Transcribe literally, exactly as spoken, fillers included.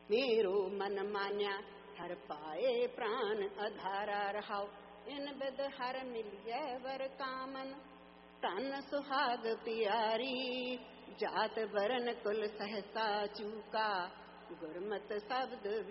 मेरो मन मान्या हर पाए प्राण अधारा रहाओ। इन बिद हर मिलिय वर कामन तन सुहाग प्यारी। जात वरन कुल सहसा चूका गुरमत शब्द